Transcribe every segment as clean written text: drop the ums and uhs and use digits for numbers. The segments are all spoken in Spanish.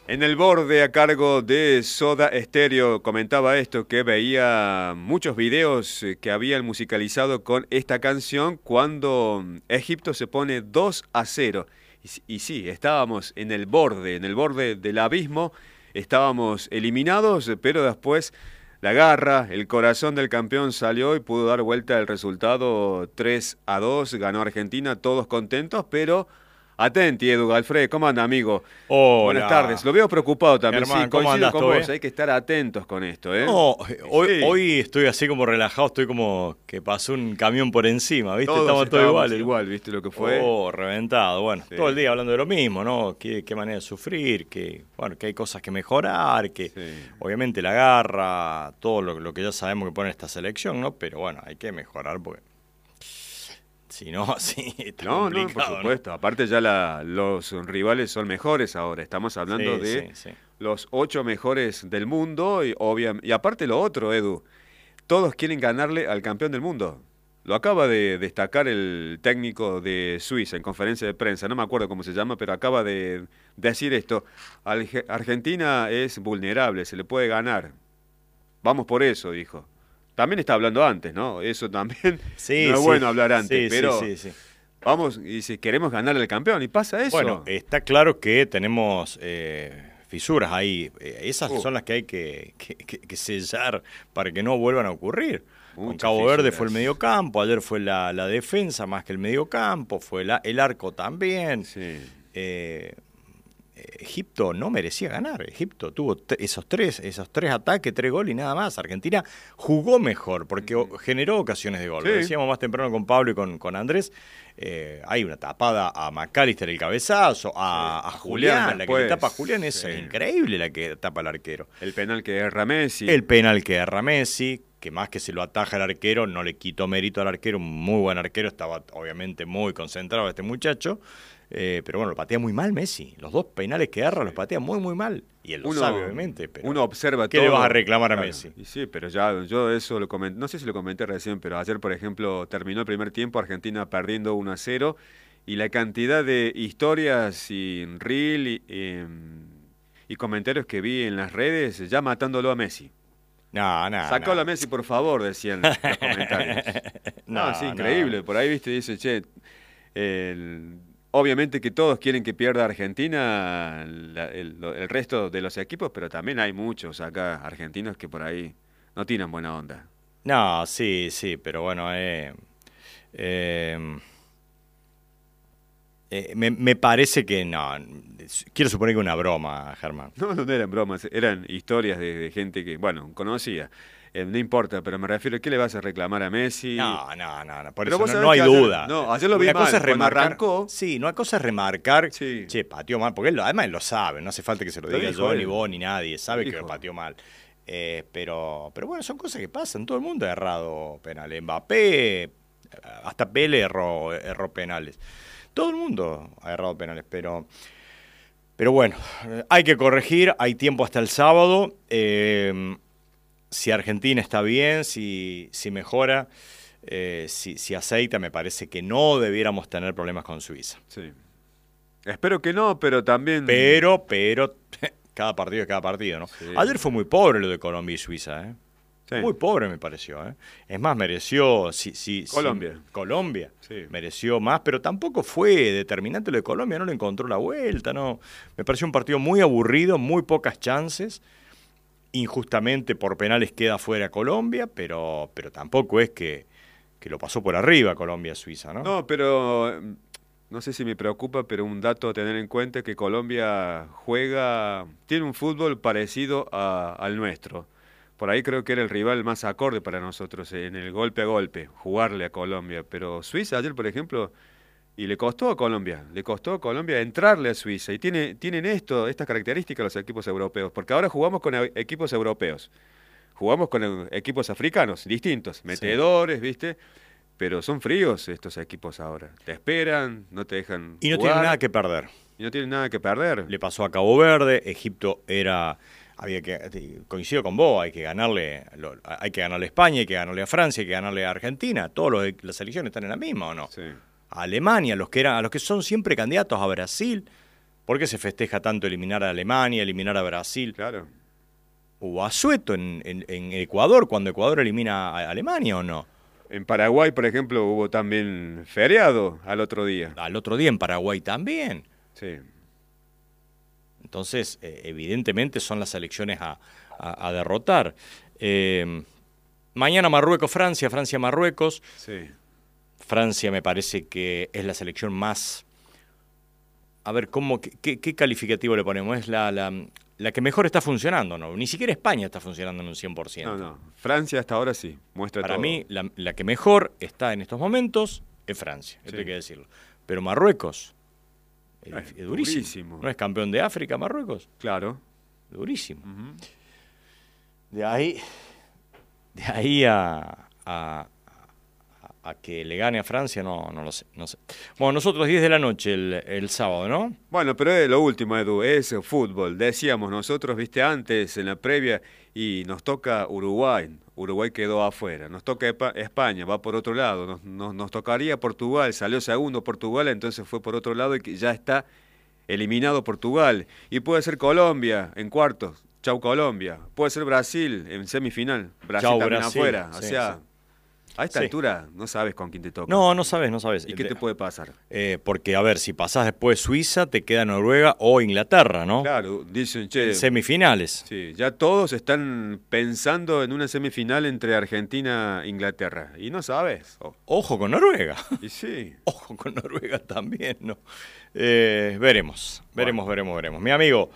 En el borde a cargo de Soda Stereo comentaba esto, que veía muchos videos que habían musicalizado con esta canción cuando Egipto se pone 2-0. Y sí, estábamos en el borde del abismo, estábamos eliminados, pero después la garra, el corazón del campeón salió y pudo dar vuelta el resultado 3-2, ganó Argentina, todos contentos, pero atenti, Edu Galfred, ¿cómo anda, amigo? Buenas tardes. Hola, Lo veo preocupado también. Sí, Germán, ¿cómo coincido andas? con ¿Todo vos. bien? Hay que estar atentos con esto, ¿eh? No, hoy, Sí, hoy estoy así como relajado, estoy como que pasó un camión por encima, ¿viste? todos Estamos todos estábamos iguales, ¿no? igual, ¿viste lo que fue? Reventado. Bueno, Sí, todo el día hablando de lo mismo, ¿no? Qué manera de sufrir, bueno, que hay cosas que mejorar, que sí. obviamente la garra, todo lo que ya sabemos que pone esta selección, ¿no? Pero bueno, hay que mejorar porque si no, sí, está No, no, por complicado, ¿no? supuesto. Aparte ya los rivales son mejores ahora. Estamos hablando Sí, de sí, sí. los 8 mejores del mundo y aparte lo otro, Edu. Todos quieren ganarle al campeón del mundo. Lo acaba de destacar el técnico de Suiza en conferencia de prensa, no me acuerdo cómo se llama, pero acaba de decir esto. Argentina es vulnerable, se le puede ganar. Vamos por eso, dijo. También está hablando antes, ¿no? Eso también Sí, no es sí, bueno hablar antes, sí, sí, pero sí, sí. vamos, y si queremos ganarle al campeón, y pasa Bueno, eso. está claro que tenemos fisuras ahí. Esas Uh, son las que hay que sellar para que no vuelvan a ocurrir. Con muchas Cabo Verde fue el fisuras. mediocampo, ayer fue la defensa más que el mediocampo, fue el arco también. Sí. Eh, Egipto no merecía ganar. Egipto tuvo esos tres ataques, 3 goles y nada más. Argentina jugó mejor porque generó ocasiones de gol. Lo Sí. decíamos más temprano con Pablo y con Andrés. Hay una tapada a McAllister el cabezazo, a Julián, la que le después. tapa a Julián es Sí. increíble la que tapa el arquero. El penal que erra Messi. El penal que erra Messi, que más que se lo ataja el arquero, no le quitó mérito al arquero, un muy buen arquero, estaba obviamente muy concentrado este muchacho, pero bueno, lo patea muy mal Messi. Los dos penales que erra los patea muy, muy mal. Y él lo sabe, obviamente, pero uno observa ¿qué todo. le vas a reclamar a Claro, Messi? y sí, pero ya yo eso lo comenté, no sé si lo comenté recién, pero ayer, por ejemplo, terminó el primer tiempo, Argentina perdiendo 1-0, y la cantidad de historias y reel y comentarios que vi en las redes ya matándolo a Messi. No, no, Sacalo a no. Messi, por favor, decían los comentarios. No, sí, No, no, increíble. no. Por ahí, viste, dice, che, obviamente que todos quieren que pierda Argentina, el resto de los equipos, pero también hay muchos acá argentinos que por ahí no tienen buena onda. No, sí, sí, pero bueno, eh, me parece que no. Quiero suponer que una broma, Germán. No, no eran bromas, eran historias de gente que, bueno, conocía. No importa, pero me refiero, ¿qué le vas a reclamar a Messi? No, no, no, no, por Pero eso vos no, sabés no que hay duda. ayer lo vi Una mal, cosa es cuando remarcar, arrancó, sí, una cosa es remarcar, sí, che, pateó mal, porque además él lo sabe, no hace falta que se lo lo diga dijo yo, ni él, vos, ni nadie, lo sabe que lo dijo. pateó mal. Pero bueno, son cosas que pasan, todo el mundo ha errado penales. Mbappé, hasta Pele erró penales. Todo el mundo ha errado penales, pero bueno, hay que corregir, hay tiempo hasta el sábado. Si Argentina está bien, si mejora, si aceita, me parece que no debiéramos tener problemas con Suiza. Sí. Espero que no, pero también... Pero, cada partido es cada partido, ¿no? Sí, Ayer fue muy pobre lo de Colombia y Suiza, ¿eh? sí. Muy pobre me pareció, ¿eh? Es más, mereció, Colombia. Colombia Sí. mereció más, pero tampoco fue determinante lo de Colombia, no le encontró la vuelta, ¿no? Me pareció un partido muy aburrido, muy pocas chances. Injustamente por penales queda fuera Colombia, pero tampoco es que lo pasó por arriba Colombia-Suiza, ¿no? No, pero no sé si me preocupa, pero un dato a tener en cuenta es que Colombia tiene un fútbol parecido al nuestro. Por ahí creo que era el rival más acorde para nosotros en el golpe a golpe, jugarle a Colombia. Pero Suiza ayer, por ejemplo, y le costó a Colombia entrarle a Suiza. Y tienen estas características los equipos europeos, porque ahora jugamos con equipos europeos, jugamos con equipos africanos, distintos, Sí. metedores, ¿viste? Pero son fríos estos equipos ahora. Te esperan, no te dejan Y no tienen jugar nada que perder. y no tienen nada que perder. Le pasó a Cabo Verde, Egipto coincido con vos, hay que ganarle a España, hay que ganarle a Francia, hay que ganarle a Argentina. Las selecciones están en la misma, ¿o no? Sí. A Alemania, a los que son siempre candidatos, a Brasil. ¿Por qué se festeja tanto eliminar a Alemania, eliminar a Brasil? Claro. ¿Hubo asueto en Ecuador cuando Ecuador elimina a Alemania o no? En Paraguay, por ejemplo, hubo también feriado al otro día. Al otro día en Paraguay también. Sí. Entonces, evidentemente son las selecciones a derrotar. Mañana Marruecos-Francia, Francia-Marruecos. Sí. Francia me parece que es la selección más... A ver, ¿qué calificativo le ponemos? Es la que mejor está funcionando, ¿no? Ni siquiera España está funcionando en un 100%. No. Francia hasta ahora sí, muestra Para todo. mí, la que mejor está en estos momentos es Francia, esto hay que decirlo. Pero Marruecos es durísimo. ¿No es campeón de África, Marruecos? Claro. Durísimo. De ahí a que le gane a Francia, no lo sé. Bueno, nosotros 10 de la noche el sábado, ¿no? Bueno, pero es lo último, Edu, es fútbol. Decíamos nosotros, viste, antes, en la previa, y nos toca Uruguay. Uruguay quedó afuera. Nos toca España, va por otro lado. Nos tocaría Portugal, salió segundo Portugal, entonces fue por otro lado y que ya está eliminado Portugal. Y puede ser Colombia en cuartos. Chau Colombia. Puede ser Brasil en semifinal. Brasil Chau, también Brasil. afuera. Sí, o sea... sí. A esta altura no sabes con quién te toca. No sabes. ¿Y qué te puede pasar? Porque, a ver, si pasás después Suiza, te queda Noruega o Inglaterra, ¿no? Claro, dicen, che... Semifinales. Sí, ya todos están pensando en una semifinal entre Argentina e Inglaterra. Y no sabes. Ojo con Noruega. Y sí. Ojo con Noruega también, ¿no? Veremos. Mi amigo,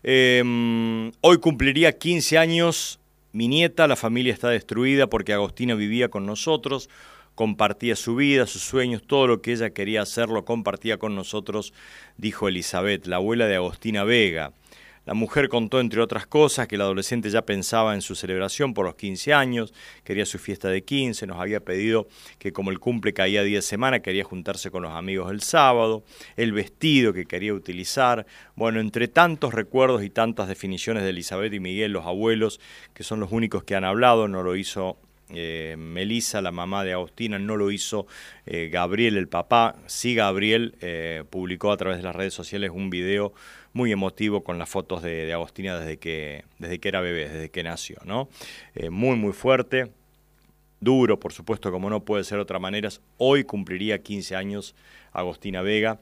hoy cumpliría 15 años... Mi nieta, la familia está destruida porque Agostina vivía con nosotros, compartía su vida, sus sueños, todo lo que ella quería hacer lo compartía con nosotros, dijo Elizabeth, la abuela de Agostina Vega. La mujer contó, entre otras cosas, que la adolescente ya pensaba en su celebración por los 15 años, quería su fiesta de 15, nos había pedido que como el cumple caía día de semana, quería juntarse con los amigos el sábado, el vestido que quería utilizar. Bueno, entre tantos recuerdos y tantas definiciones de Elizabeth y Miguel, los abuelos, que son los únicos que han hablado, no lo hizo Melissa, la mamá de Agostina, no lo hizo Gabriel, el papá. Sí, Gabriel publicó a través de las redes sociales un video muy emotivo con las fotos de Agostina desde que era bebé, desde que nació, ¿no? Muy fuerte, duro, por supuesto, como no puede ser de otra manera. Hoy cumpliría 15 años Agostina Vega,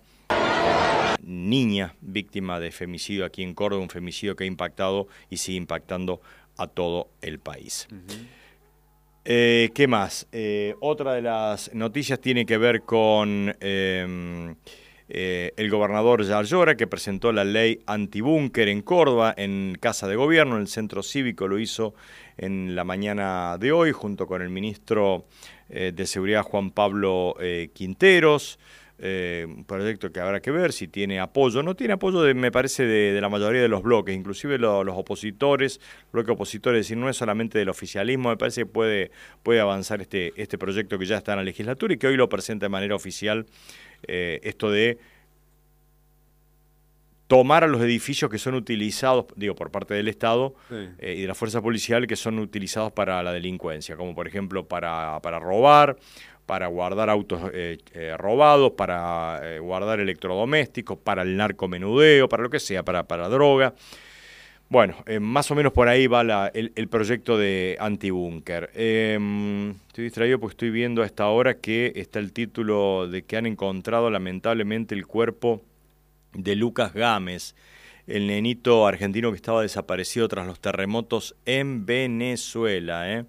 niña víctima de femicidio aquí en Córdoba, un femicidio que ha impactado y sigue impactando a todo el país. ¿Qué más? Otra de las noticias tiene que ver con el gobernador Yarlora, que presentó la ley antibúnker en Córdoba, en Casa de Gobierno, en el Centro Cívico. Lo hizo en la mañana de hoy, junto con el ministro de Seguridad, Juan Pablo Quinteros. Un proyecto que habrá que ver si tiene apoyo. No tiene apoyo, me parece, de la mayoría de los bloques, inclusive los opositores, bloques opositores, es decir, no es solamente del oficialismo. Me parece que puede avanzar este proyecto que ya está en la legislatura y que hoy lo presenta de manera oficial, esto de tomar a los edificios que son utilizados, por parte del Estado, Sí. Y de la fuerza policial, que son utilizados para la delincuencia, como por ejemplo para robar, para guardar autos robados, para guardar electrodomésticos, para el narcomenudeo, para lo que sea, para droga. Bueno, más o menos por ahí va el proyecto de antibúnker. Estoy distraído porque estoy viendo a esta hora que está el título de que han encontrado lamentablemente el cuerpo de Lucas Gámez, el nenito argentino que estaba desaparecido tras los terremotos en Venezuela.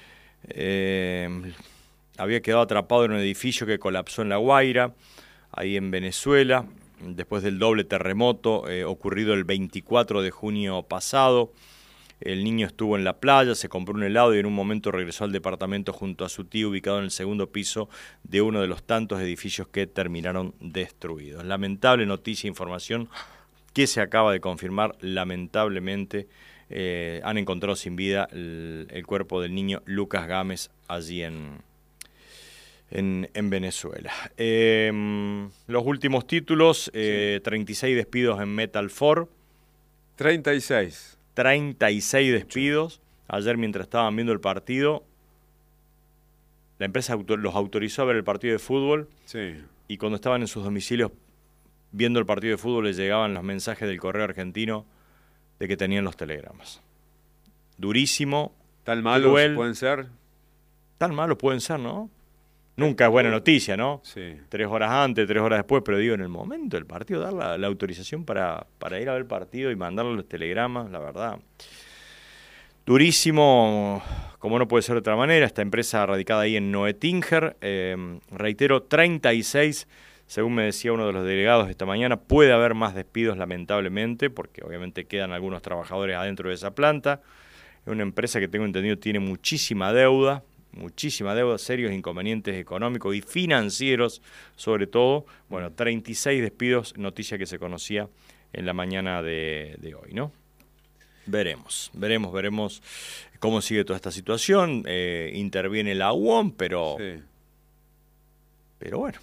Había quedado atrapado en un edificio que colapsó en La Guaira, ahí en Venezuela, después del doble terremoto ocurrido el 24 de junio pasado. El niño estuvo en la playa, se compró un helado y en un momento regresó al departamento junto a su tío, ubicado en el segundo piso de uno de los tantos edificios que terminaron destruidos. Lamentable noticia e información que se acaba de confirmar. Lamentablemente han encontrado sin vida el cuerpo del niño Lucas Gámez allí en Venezuela. Los últimos títulos, 36 despidos en Metal 4. 36 despidos. Ayer, mientras estaban viendo el partido, la empresa los autorizó a ver el partido de fútbol. Sí. Y cuando estaban en sus domicilios viendo el partido de fútbol les llegaban los mensajes del correo argentino de que tenían los telegramas. Durísimo. ¿Tan malos pueden ser? Tan malos pueden ser, ¿no? Nunca es buena noticia, ¿no? Sí. 3 horas antes, 3 horas después, pero digo, en el momento del partido, dar la autorización para ir a ver el partido y mandarle los telegramas, la verdad. Durísimo, como no puede ser de otra manera, esta empresa radicada ahí en Noetinger, reitero, 36, según me decía uno de los delegados esta mañana, puede haber más despidos lamentablemente, porque obviamente quedan algunos trabajadores adentro de esa planta. Es una empresa que tengo entendido tiene muchísima deuda, serios inconvenientes económicos y financieros sobre todo. Bueno, 36 despidos, noticia que se conocía en la mañana de hoy, ¿no? Veremos cómo sigue toda esta situación. Interviene la UOM, pero bueno,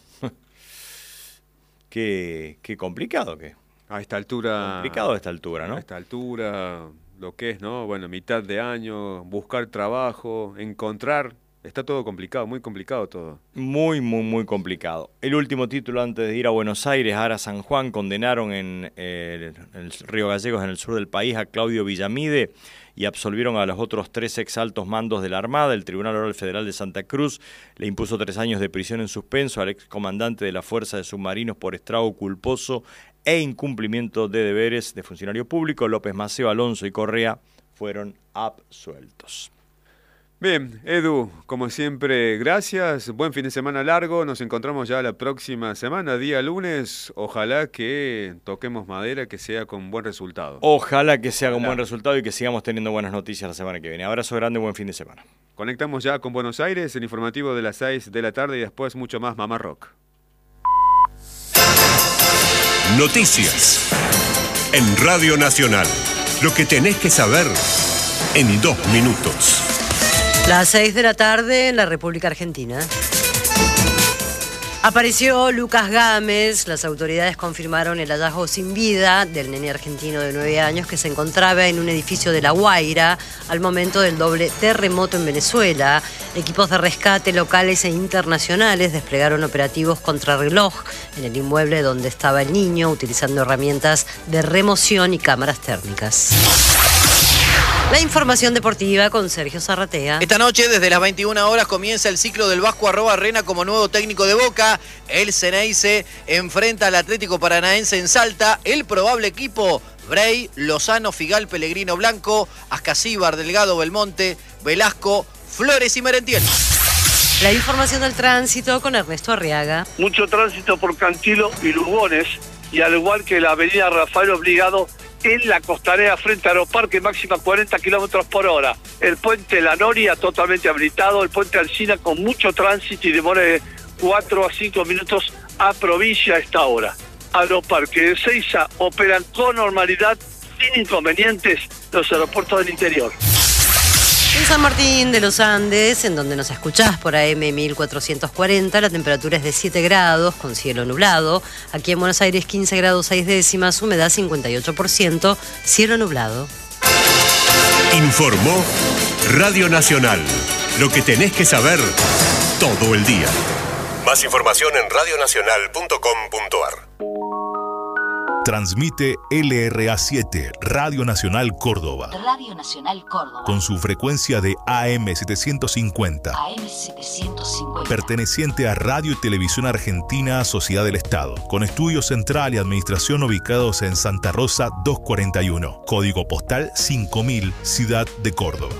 qué complicado que. A esta altura. Complicado a esta altura, ¿no? A esta altura, lo que es, ¿no? Bueno, mitad de año, buscar trabajo, encontrar. Está todo complicado, muy complicado todo. Muy complicado. El último título antes de ir a Buenos Aires, Ara San Juan, condenaron en el Río Gallegos, en el sur del país, a Claudio Villamide y absolvieron a los otros 3 exaltos mandos de la Armada. El Tribunal Oral Federal de Santa Cruz le impuso 3 años de prisión en suspenso al excomandante de la Fuerza de Submarinos por estrago culposo e incumplimiento de deberes de funcionario público. López Maceo, Alonso y Correa fueron absueltos. Bien, Edu, como siempre, gracias. Buen fin de semana largo. Nos encontramos ya la próxima semana, día lunes. Ojalá que toquemos madera, que sea con buen resultado. Ojalá que sea con buen resultado y que sigamos teniendo buenas noticias la semana que viene. Abrazo grande, buen fin de semana. Conectamos ya con Buenos Aires, el informativo de las 6 de la tarde y después mucho más Mamá Rock. Noticias en Radio Nacional. Lo que tenés que saber en 2 minutos. Las 6 de la tarde en la República Argentina. Apareció Lucas Gámez. Las autoridades confirmaron el hallazgo sin vida del nene argentino de 9 años que se encontraba en un edificio de La Guaira al momento del doble terremoto en Venezuela. Equipos de rescate locales e internacionales desplegaron operativos contrarreloj en el inmueble donde estaba el niño, utilizando herramientas de remoción y cámaras térmicas. La información deportiva con Sergio Zarratea. Esta noche, desde las 21 horas, comienza el ciclo del Vasco Arrobarrena como nuevo técnico de Boca. El Ceneice enfrenta al Atlético Paranaense en Salta. El probable equipo: Brey, Lozano, Figal, Pellegrino, Blanco, Ascasíbar, Delgado, Belmonte, Velasco, Flores y Merentiel. La información del tránsito con Ernesto Arriaga. Mucho tránsito por Cantilo y Lugones, y al igual que la avenida Rafael Obligado, en la costanera frente a Aeroparque, máxima 40 kilómetros por hora. El puente La Noria totalmente habilitado, el puente Alsina con mucho tránsito y demora de 4 a 5 minutos a provincia a esta hora. Aeroparque de Ezeiza operan con normalidad, sin inconvenientes, los aeropuertos del interior. En San Martín de los Andes, en donde nos escuchás por AM 1440, la temperatura es de 7 grados, con cielo nublado. Aquí en Buenos Aires, 15 grados 6 décimas, humedad 58%, cielo nublado. Informó Radio Nacional. Lo que tenés que saber todo el día. Más información en radionacional.com.ar. Transmite LRA7, Radio Nacional Córdoba. Radio Nacional Córdoba. Con su frecuencia de AM750. AM750. Perteneciente a Radio y Televisión Argentina, Sociedad del Estado. Con estudio central y administración ubicados en Santa Rosa 241. Código postal 5000, Ciudad de Córdoba.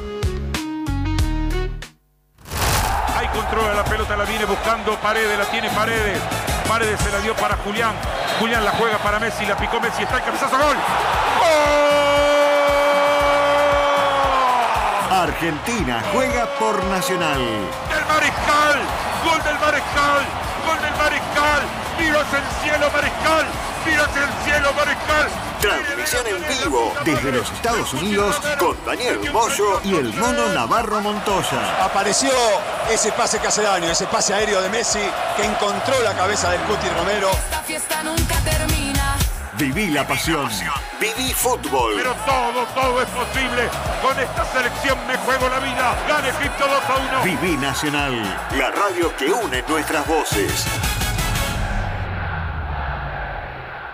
Ahí controla la pelota, la viene buscando Paredes, la tiene Paredes. Paredes se la dio para Julián. Julián la juega para Messi, la picó Messi, está el cabezazo, ¡gol! ¡Gol! Argentina juega por Nacional. ¡Del Mariscal! ¡Gol del Mariscal! ¡Gol del Mariscal! ¡Mira hacia el cielo, Mariscal! ¡Mira hacia el cielo, Mariscal! Transmisión en vivo desde los Estados Unidos con Daniel Moyo y el Mono Navarro Montoya. Apareció ese pase que hace daño, ese pase aéreo de Messi que encontró la cabeza del Cuti Romero. Esta fiesta nunca termina. Viví la pasión. Viví fútbol. Pero todo es posible. Con esta selección me juego la vida. Gana Egipto 2-1. Viví Nacional, la radio que une nuestras voces.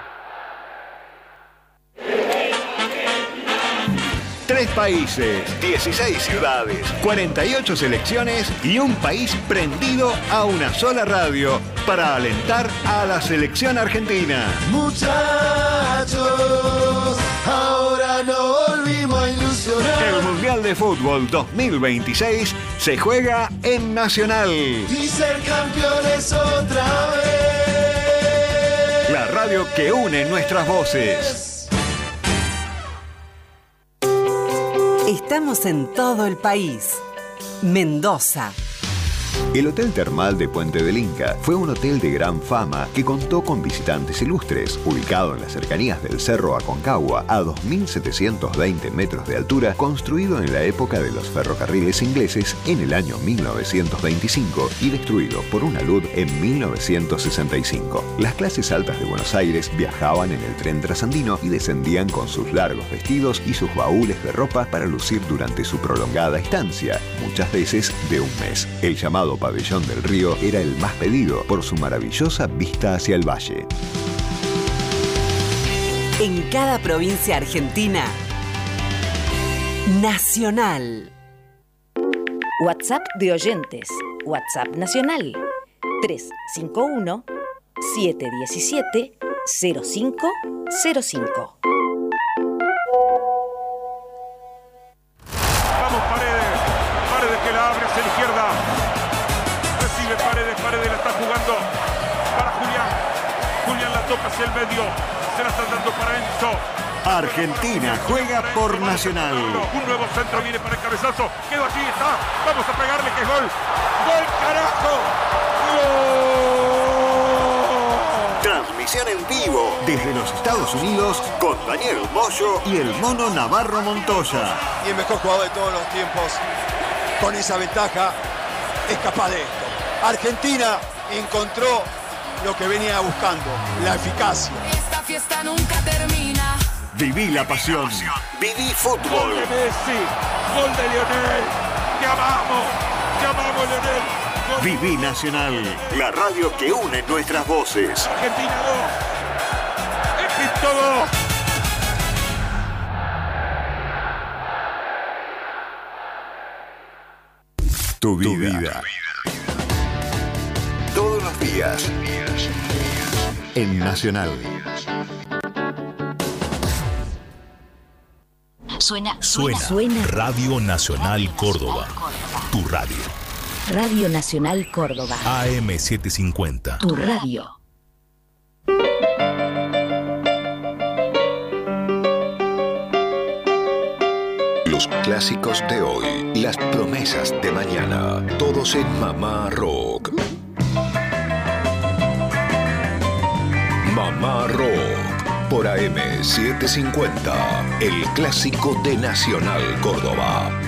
3 países, 16 ciudades, 48 selecciones y un país prendido a una sola radio para alentar a la selección argentina. Muchachos, ahora no volvimos a ilusionar. El Mundial de Fútbol 2026 se juega en Nacional. Y ser campeones otra vez. La radio que une nuestras voces. Estamos en todo el país. Mendoza. El Hotel Termal de Puente del Inca fue un hotel de gran fama que contó con visitantes ilustres, ubicado en las cercanías del Cerro Aconcagua, a 2.720 metros de altura, construido en la época de los ferrocarriles ingleses en el año 1925 y destruido por una alud en 1965. Las clases altas de Buenos Aires viajaban en el tren trasandino y descendían con sus largos vestidos y sus baúles de ropa para lucir durante su prolongada estancia, muchas veces de un mes. El llamado Pabellón del Río era el más pedido por su maravillosa vista hacia el valle. En cada provincia argentina, Nacional. WhatsApp de oyentes. WhatsApp nacional. 351-717-0505. Vamos Paredes. Paredes que la abre hacia la izquierda. Recibe Paredes. Paredes la está jugando para Julián. Julián la toca hacia el medio. Se la están dando para Enzo. Argentina juega por Nacional. Un nuevo centro viene para el cabezazo. Quedó allí, está. Vamos a pegarle que es gol. ¡Gol, carajo! ¡Gol! Transmisión en vivo desde los Estados Unidos con Daniel Moyo y el Mono Navarro Montoya. Y el mejor jugador de todos los tiempos, con esa ventaja, es capaz de esto. Argentina encontró lo que venía buscando, la eficacia. Esta fiesta nunca termina. Viví la pasión. Viví fútbol. Gol de Messi. Gol de Lionel. Te amamos. Te amamos, Lionel. Gol. Viví Nacional. La radio que une nuestras voces. Argentina 2. Egipto 2. Tu vida. Todos los días. En Nacional. Suena Radio Nacional Córdoba. Tu radio. Radio Nacional Córdoba. AM750. Tu radio. Los clásicos de hoy, las promesas de mañana, todos en Mamá Rock. Mamá Rock, por AM750, el clásico de Nacional Córdoba.